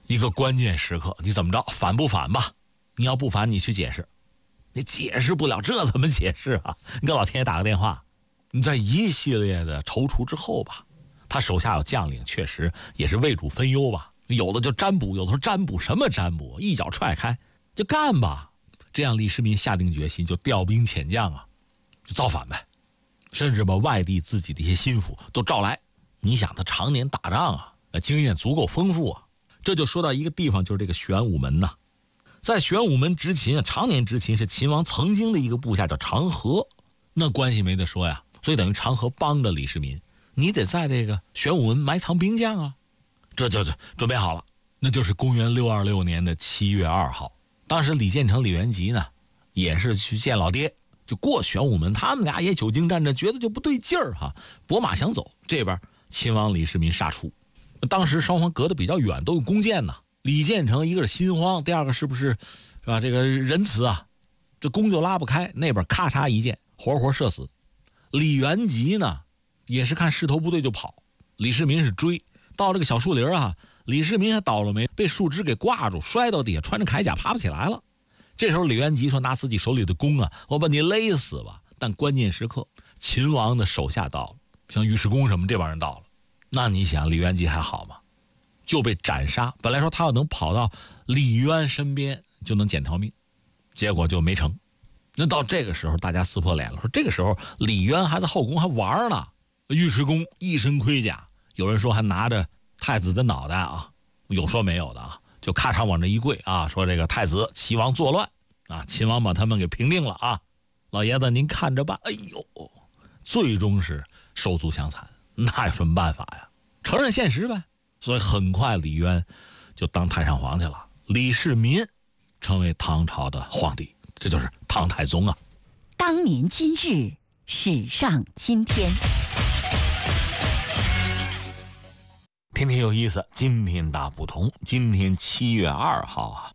一个关键时刻，你怎么着反不反吧？你要不反，你去解释，你解释不了，这怎么解释啊？你给老天爷打个电话。你在一系列的踌躇之后吧，他手下有将领，确实也是为主分忧吧。有的就占卜，有的说占卜什么占卜，一脚踹开就干吧。这样李世民下定决心，就调兵遣将啊，就造反呗，甚至把外地自己的一些心腹都召来。你想他常年打仗啊，经验足够丰富啊。这就说到一个地方，就是这个玄武门呐。在玄武门执勤啊，常年执勤是秦王曾经的一个部下叫长河，那关系没得说呀。所以等于长河帮着李世民，你得在这个玄武门埋藏兵将啊。这就准备好了，那就是公元626年的7月2号。当时李建成、李元吉呢，也是去见老爹，就过玄武门。他们俩也久经战阵，觉得就不对劲儿哈，拨马想走。这边秦王李世民杀出，当时双方隔得比较远，都有弓箭呢。李建成一个是心慌，第二个是吧？这个仁慈啊，这弓就拉不开，那边咔嚓一箭，活活射死。李元吉呢，也是看势头不对就跑，李世民是追，到这个小树林啊，李世民还倒了霉，被树枝给挂住，摔到底下，穿着铠甲爬不起来了。这时候李元吉说：“拿自己手里的弓啊，我把你勒死吧。”但关键时刻，秦王的手下到了，像尉迟恭什么这帮人到了，那你想李元吉还好吗？就被斩杀。本来说他要能跑到李渊身边就能捡条命，结果就没成。那到这个时候大家撕破脸了，说这个时候李渊还在后宫还玩呢，尉迟恭一身盔甲，有人说还拿着太子的脑袋啊，有说没有的啊，就咔嚓往这一跪啊，说这个太子齐王作乱啊，秦王把他们给平定了啊，老爷子您看着办。哎呦，最终是手足相残，那有什么办法呀？承认现实呗。所以很快李渊就当太上皇去了，李世民成为唐朝的皇帝，这就是唐太宗啊。 当年今日，史上今天。 天天有意思，今天大不同。今天7月2号啊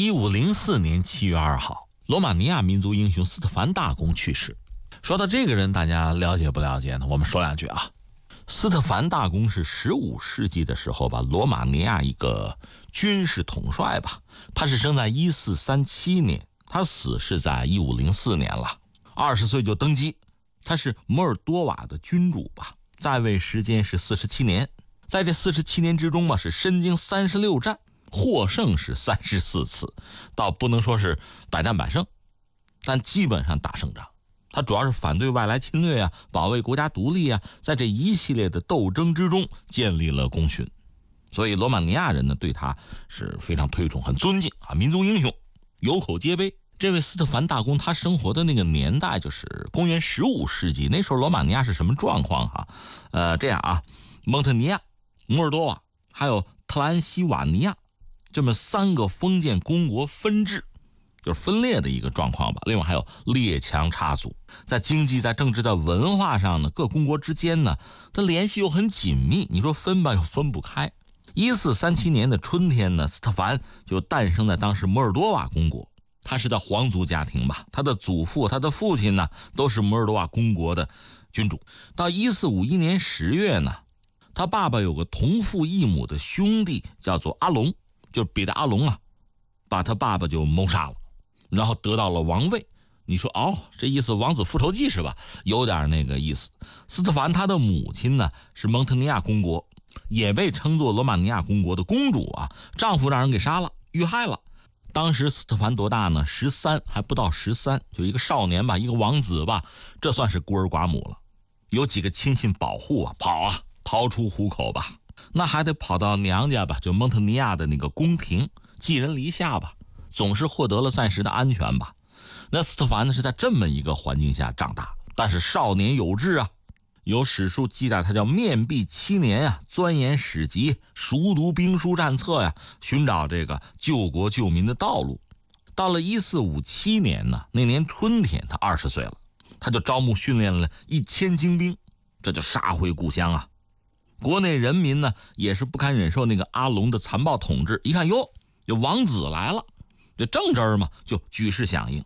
，1504年7月2号，罗马尼亚民族英雄斯特凡大公去世。说到这个人，大家了解不了解呢？我们说两句啊。斯特凡大公是15世纪的时候吧，罗马尼亚一个军事统帅吧。他是生在1437年，他死是在1504年了，20岁就登基。他是摩尔多瓦的君主吧，在位时间是47年。在这47年之中嘛，是身经36战，获胜是34次，倒不能说是百战百胜，但基本上打胜仗。他主要是反对外来侵略啊，保卫国家独立啊，在这一系列的斗争之中建立了功勋，所以罗马尼亚人呢对他是非常推崇，很尊敬啊，民族英雄，有口皆碑。这位斯特凡大公他生活的那个年代就是公元15世纪，那时候罗马尼亚是什么状况哈？这样啊，蒙特尼亚、摩尔多瓦还有特兰西瓦尼亚这么3个封建公国分治。就是分裂的一个状况吧。另外还有列强插足，在经济、在政治、在文化上呢，各公国之间呢，它联系又很紧密。你说分吧，又分不开。1437年的春天呢，斯特凡就诞生在当时摩尔多瓦公国。他是在皇族家庭吧，他的祖父、他的父亲呢，都是摩尔多瓦公国的君主。到1451年10月呢，他爸爸有个同父异母的兄弟叫做阿隆，就是彼得阿隆啊，把他爸爸就谋杀了。然后得到了王位。你说这意思王子复仇记是吧？有点那个意思。斯特凡他的母亲呢是蒙特尼亚公国，也被称作罗马尼亚公国的公主啊，丈夫让人给杀了，遇害了。当时斯特凡多大呢？13，还不到13，就一个少年吧，一个王子吧，这算是孤儿寡母了。有几个亲信保护啊，跑啊，逃出虎口吧，那还得跑到娘家吧，就蒙特尼亚的那个宫廷，寄人篱下吧。总是获得了暂时的安全吧。那斯特凡呢是在这么一个环境下长大，但是少年有志啊，有史书记载他叫面壁7年啊，钻研史籍，熟读兵书战策呀，寻找这个救国救民的道路。到了1457年呢，那年春天他20岁了，他就招募训练了1000精兵，这就杀回故乡啊。国内人民呢也是不堪忍受那个阿隆的残暴统治，一看哟，有王子来了，这正真嘛，就举世响应。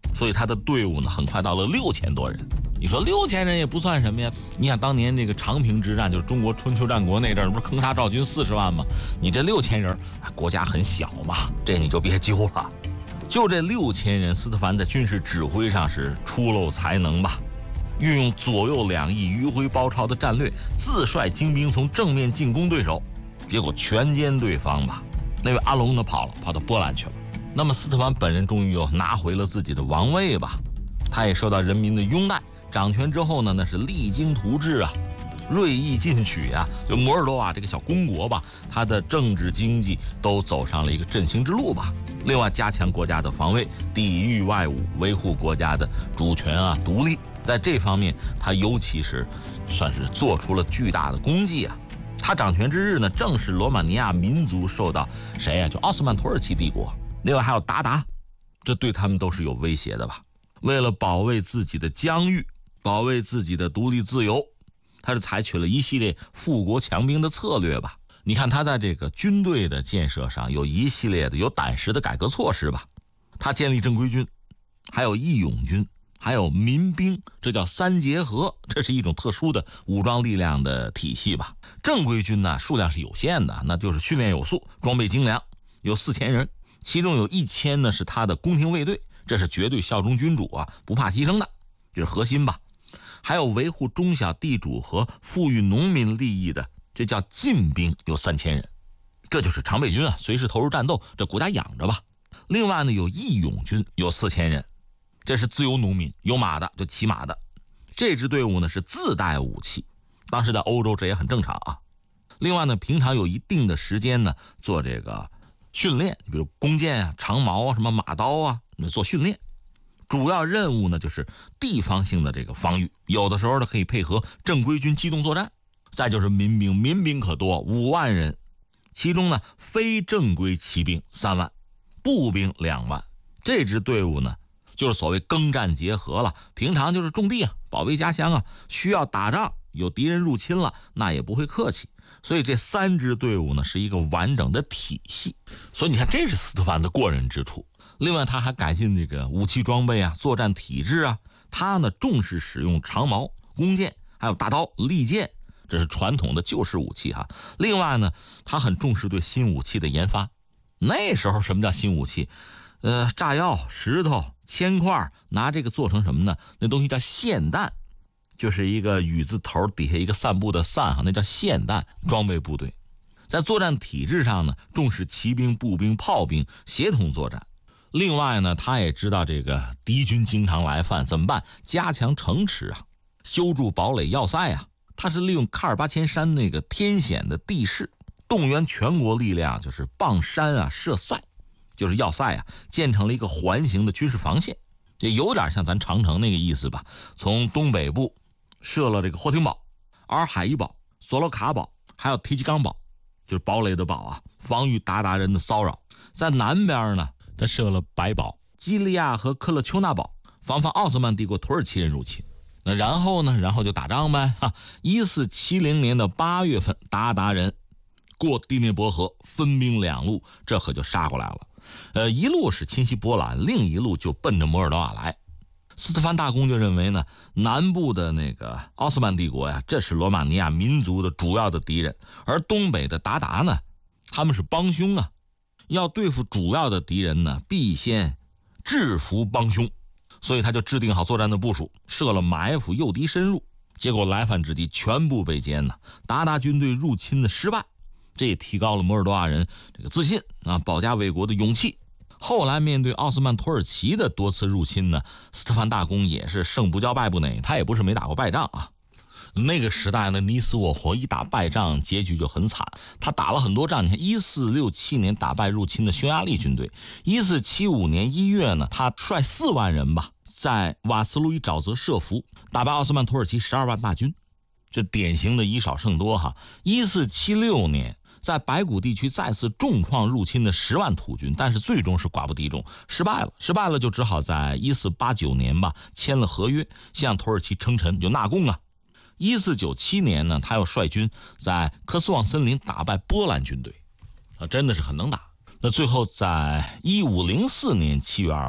所以他的队伍呢很快到了6000多人。你说6000人也不算什么呀，你想当年这个长平之战，就是中国春秋战国那阵儿，不是坑杀赵军40万吗？你这6000人，国家很小嘛，这你就别揪了。就这6000人，司徒凡在军事指挥上是出露才能吧，运用左右两翼迂回包抄的战略，自率精兵从正面进攻对手，结果全歼对方吧。那位阿龙呢跑到波兰去了。那么司徒凡本人终于又拿回了自己的王位吧，他也受到人民的拥戴。掌权之后呢，那是励精图治啊，锐意进取啊。就摩尔多瓦这个小公国吧，它的政治经济都走上了一个振兴之路吧。另外，加强国家的防卫，抵御外侮，维护国家的主权啊、独立。在这方面，他尤其是算是做出了巨大的功绩啊。他掌权之日呢，正是罗马尼亚民族受到谁呀？就奥斯曼土耳其帝国，另外还有鞑靼，这对他们都是有威胁的吧。为了保卫自己的疆域，保卫自己的独立自由，他是采取了一系列富国强兵的策略吧。你看他在这个军队的建设上有一系列的有胆识的改革措施吧。他建立正规军，还有义勇军，还有民兵，这叫三结合，这是一种特殊的武装力量的体系吧。正规军呢数量是有限的，那就是训练有素，装备精良，有4000人，其中有1000呢是他的宫廷卫队，这是绝对效忠君主啊，不怕牺牲的，这是核心吧。还有维护中小地主和富裕农民利益的，这叫禁兵，有3000人，这就是常备军啊，随时投入战斗，这国家养着吧。另外呢，有义勇军，有4000人，这是自由农民，有马的就骑马的。这支队伍呢是自带武器，当时在欧洲这也很正常啊。另外呢，平常有一定的时间呢做这个训练，比如弓箭啊、长矛啊、什么马刀啊，做训练。主要任务呢就是地方性的这个防御，有的时候呢可以配合正规军机动作战。再就是民兵，民兵可多，5万人，其中呢非正规骑兵3万，步兵2万。这支队伍呢就是所谓耕战结合了，平常就是种地啊，保卫家乡啊，需要打仗，有敌人入侵了，那也不会客气。所以这3支队伍呢是一个完整的体系。所以你看，这是司徒凡的过人之处。另外他还改进这个武器装备啊，作战体制啊。他呢重视使用长矛、弓箭，还有大刀、利剑，这是传统的旧式武器哈。另外呢，他很重视对新武器的研发。那时候什么叫新武器？炸药、石头、铅块，拿这个做成什么呢？那东西叫霰弹，就是一个雨字头底下一个散步的散哈，那叫霰弹，装备部队。在作战体制上呢，重视骑兵、步兵、炮兵协同作战。另外呢，他也知道这个敌军经常来犯怎么办，加强城池啊，修筑堡垒要塞啊。他是利用喀尔巴阡山那个天险的地势，动员全国力量，就是傍山啊设塞，就是要塞啊，建成了一个环形的军事防线，也有点像咱长城那个意思吧。从东北部设了这个霍廷堡、阿尔海伊堡、索罗卡堡，还有提吉冈堡，就是堡垒的堡啊，防御鞑靼人的骚扰。在南边呢，他设了白堡、基利亚和克勒丘纳堡，防范奥斯曼帝国土耳其人入侵。那然后呢？然后就打仗呗。1470年的8月份，鞑靼人过第聂伯河，分兵2路，这可就杀过来了。一路是侵袭波兰，另一路就奔着摩尔多瓦来。司徒凡大公就认为呢，南部的那个奥斯曼帝国呀，这是罗马尼亚民族的主要的敌人，而东北的鞑靼呢，他们是帮凶啊。要对付主要的敌人呢，必先制服帮凶。所以他就制定好作战的部署，设了埋伏，诱敌深入，结果来犯之敌全部被歼呢。鞑靼军队入侵的失败，这也提高了摩尔多瓦人这个自信啊，保家卫国的勇气。后来面对奥斯曼土耳其的多次入侵呢，司徒凡大公也是胜不骄败不馁，他也不是没打过败仗啊。那个时代呢，你死我活，一打败仗结局就很惨。他打了很多仗，你看1467年打败入侵的匈牙利军队，1475年1月呢，他率4万人吧，在瓦斯卢伊沼泽设伏，打败奥斯曼土耳其12万大军，这典型的以少胜多哈。1476年在白谷地区再次重创入侵的10万土军，但是最终是寡不敌众，失败了就只好在1489年吧签了合约，向土耳其称臣，就纳贡啊。1497年呢，他又率军在科斯旺森林打败波兰军队，真的是很能打。那最后在1504年7月2号，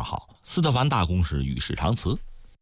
斯特凡大公是与世长辞。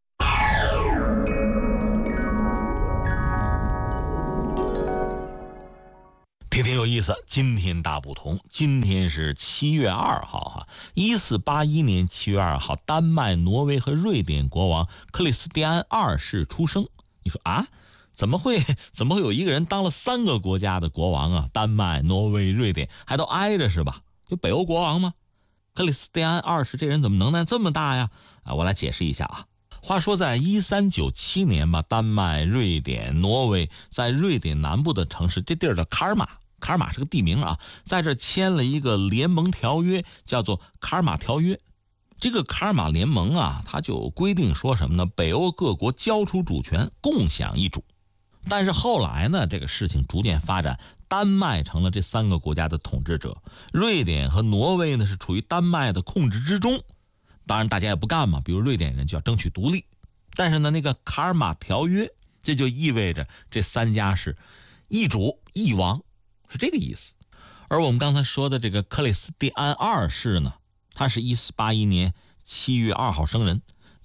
天天有意思，今天大不同。今天是7月2号哈，1481年7月2号，丹麦、挪威和瑞典国王克里斯蒂安2世出生。你说啊，怎么会有一个人当了3个国家的国王啊？丹麦、挪威、瑞典还都挨着是吧？就北欧国王吗？克里斯蒂安2世这人怎么能耐这么大呀？我来解释一下啊。话说在1397年吧，丹麦、瑞典、挪威在瑞典南部的城市，这地儿叫卡尔马。卡尔马是个地名啊，在这签了一个联盟条约，叫做卡尔马条约。这个卡尔马联盟啊，它就规定说什么呢？北欧各国交出主权，共享一主。但是后来呢，这个事情逐渐发展，丹麦成了这3个国家的统治者，瑞典和挪威呢是处于丹麦的控制之中。当然大家也不干嘛，比如瑞典人就要争取独立。但是呢，那个卡尔马条约，这就意味着这3家是一主一王，是这个意思。而我们刚才说的这个克里斯蒂安2世呢，他是1481年7月2号生人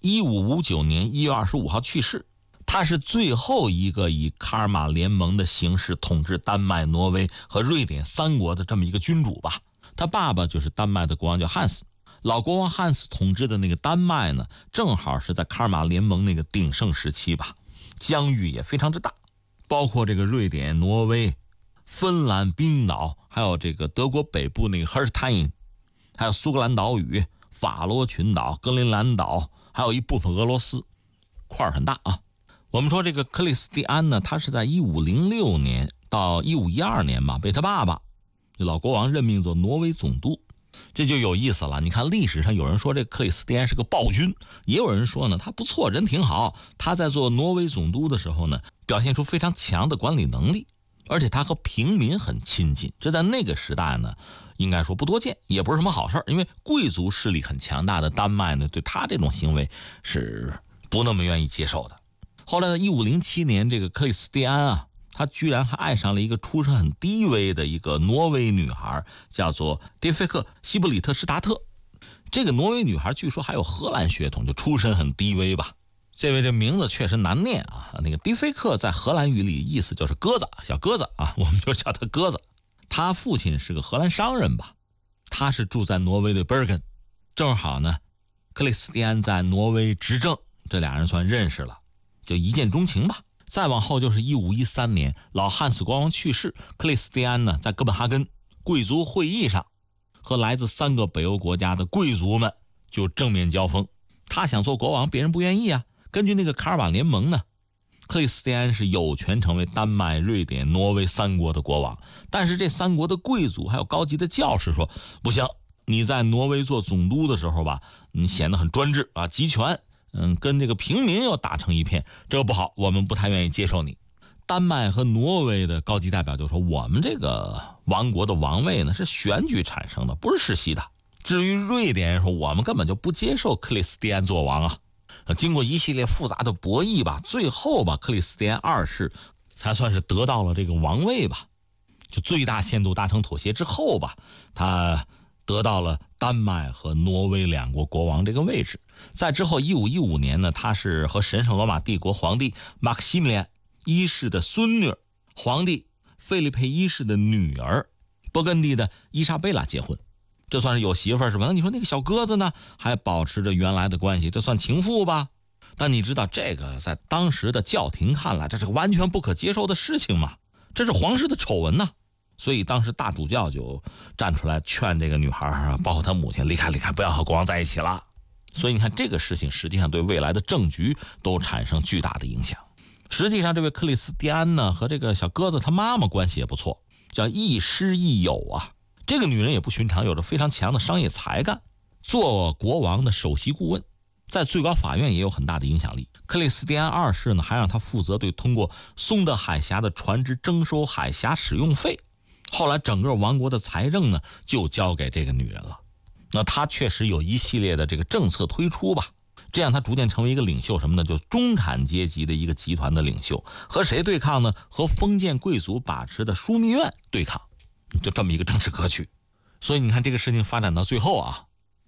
，1559年1月25号去世。他是最后一个以卡尔马联盟的形式统治丹麦、挪威和瑞典3国的这么一个君主吧。他爸爸就是丹麦的国王叫汉斯。老国王汉斯统治的那个丹麦呢，正好是在卡尔马联盟那个鼎盛时期吧，疆域也非常之大，包括这个瑞典、挪威、芬兰、冰岛，还有这个德国北部那个赫尔泰因，还有苏格兰岛屿、法罗群岛、格陵兰岛，还有一部分俄罗斯，块儿很大啊。我们说这个克里斯蒂安呢，他是在1506年到1512年吧，被他爸爸老国王任命做挪威总督。这就有意思了，你看历史上有人说这克里斯蒂安是个暴君，也有人说呢他不错，人挺好。他在做挪威总督的时候呢，表现出非常强的管理能力，而且他和平民很亲近，这在那个时代呢应该说不多见，也不是什么好事，因为贵族势力很强大的丹麦呢，对他这种行为是不那么愿意接受的。后来呢，1507年这个克里斯蒂安啊，他居然还爱上了一个出身很低微的一个挪威女孩，叫做迪菲克·希布里特施达特。这个挪威女孩据说还有荷兰血统，就出身很低微吧。这位这名字确实难念啊，那个迪菲克在荷兰语里意思就是鸽子，小鸽子啊，我们就叫他鸽子。他父亲是个荷兰商人吧，他是住在挪威的贝根，正好呢，克里斯蒂安在挪威执政，这俩人算认识了，就一见钟情吧。再往后就是1513年，老汉斯国王去世，克里斯蒂安呢在哥本哈根贵族会议上和来自3个北欧国家的贵族们就正面交锋。他想做国王，别人不愿意啊。根据那个卡尔马联盟呢，克里斯蒂安是有权成为丹麦、瑞典、挪威3国的国王，但是这3国的贵族还有高级的教士说不行，你在挪威做总督的时候吧，你显得很专制啊，集权。跟这个平民又打成一片，这不好，我们不太愿意接受你。丹麦和挪威的高级代表就说，我们这个王国的王位呢是选举产生的，不是世袭的。至于瑞典人说，我们根本就不接受克里斯蒂安做王啊。经过一系列复杂的博弈吧，最后吧，克里斯蒂安2世才算是得到了这个王位吧，就最大限度达成妥协之后吧，他得到了丹麦和挪威2国国王这个位置。在之后1515年呢，他是和神圣罗马帝国皇帝马克西米利安1世的孙女，皇帝费利佩1世的女儿勃艮第的伊莎贝拉结婚，这算是有媳妇儿是吧？那你说那个小鸽子呢，还保持着原来的关系，这算情妇吧？但你知道这个在当时的教廷看来，这是完全不可接受的事情嘛，这是皇室的丑闻呐。所以当时大主教就站出来劝这个女孩，包括她母亲，离开，不要和国王在一起了。所以你看这个事情实际上对未来的政局都产生巨大的影响。实际上这位克里斯蒂安呢和这个小鸽子他妈妈关系也不错，叫亦师亦友啊。这个女人也不寻常，有着非常强的商业才干，做国王的首席顾问，在最高法院也有很大的影响力。克里斯蒂安2世呢还让他负责对通过松德海峡的船只征收海峡使用费。后来整个王国的财政呢就交给这个女人了。那他确实有一系列的这个政策推出吧，这样他逐渐成为一个领袖，什么呢？就中产阶级的一个集团的领袖。和谁对抗呢？和封建贵族把持的枢密院对抗，就这么一个政治格局。所以你看这个事情发展到最后啊，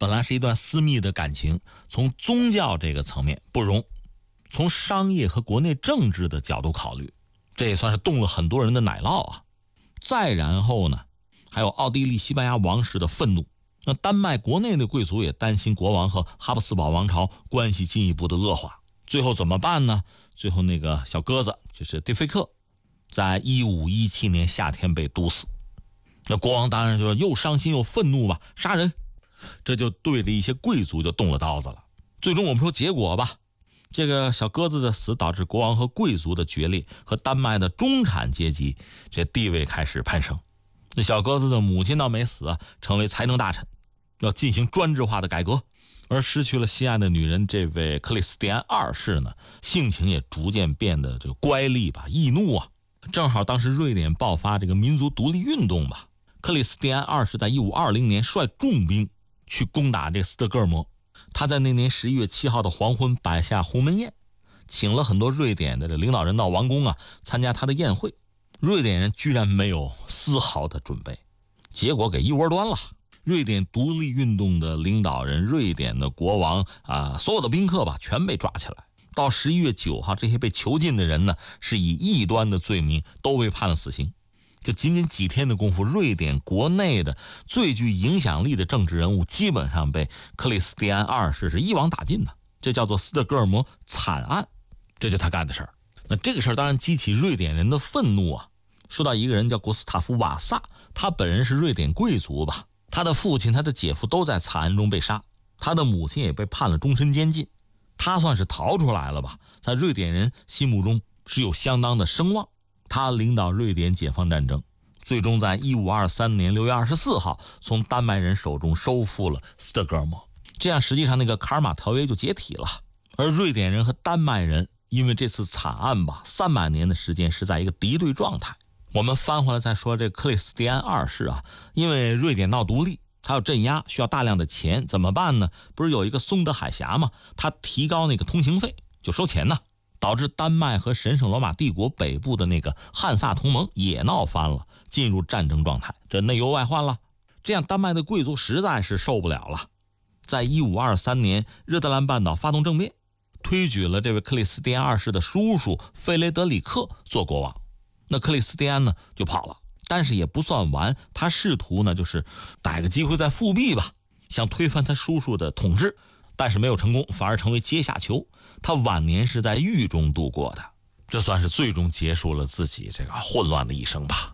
本来是一段私密的感情，从宗教这个层面不容，从商业和国内政治的角度考虑，这也算是动了很多人的奶酪啊。再然后呢，还有奥地利、西班牙王室的愤怒，那丹麦国内的贵族也担心国王和哈布斯堡王朝关系进一步的恶化。最后怎么办呢？最后那个小鸽子就是蒂菲克，在1517年夏天被毒死。那国王当然就又伤心又愤怒吧，杀人，这就对着一些贵族就动了刀子了。最终我们说结果吧，这个小鸽子的死导致国王和贵族的决裂，和丹麦的中产阶级这地位开始攀升。那小鸽子的母亲倒没死啊，成为财政大臣，要进行专制化的改革。而失去了心爱的女人这位克里斯蒂安二世呢，性情也逐渐变得这个乖戾吧，易怒啊。正好当时瑞典爆发这个民族独立运动吧，克里斯蒂安二世在1520年率重兵去攻打这斯德哥尔摩。他在那年11月7号的黄昏摆下鸿门宴，请了很多瑞典的领导人到王宫啊参加他的宴会。瑞典人居然没有丝毫的准备，结果给一窝端了。瑞典独立运动的领导人、瑞典的国王所有的宾客吧，全被抓起来。到11月9号，这些被囚禁的人呢，是以异端的罪名都被判了死刑。就仅仅几天的功夫，瑞典国内的最具影响力的政治人物基本上被克里斯蒂安二世是一网打尽的。这叫做斯德哥尔摩惨案，这就他干的事儿。那这个事儿当然激起瑞典人的愤怒啊。说到一个人叫古斯塔夫·瓦萨，他本人是瑞典贵族吧。他的父亲、他的姐夫都在惨案中被杀，他的母亲也被判了终身监禁。他算是逃出来了吧，在瑞典人心目中是有相当的声望。他领导瑞典解放战争，最终在1523年6月24号从丹麦人手中收复了斯德哥尔摩。这样实际上那个卡尔马条约就解体了。而瑞典人和丹麦人因为这次惨案吧，300年的时间是在一个敌对状态。我们翻回来再说这克里斯蒂安二世啊，因为瑞典闹独立，他要镇压，需要大量的钱，怎么办呢？不是有一个松德海峡吗？他提高那个通行费，就收钱呢，导致丹麦和神圣罗马帝国北部的那个汉萨同盟也闹翻了，进入战争状态，这内忧外患了。这样丹麦的贵族实在是受不了了，在1523年热德兰半岛发动政变，推举了这位克里斯蒂安二世的叔叔费雷德里克做国王。那克里斯蒂安呢就跑了，但是也不算完，他试图呢就是逮个机会再复辟吧，想推翻他叔叔的统治，但是没有成功，反而成为阶下囚。他晚年是在狱中度过的，这算是最终结束了自己这个混乱的一生吧。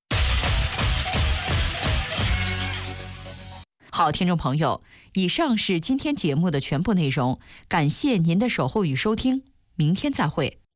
好，听众朋友，以上是今天节目的全部内容，感谢您的守候与收听，明天再会。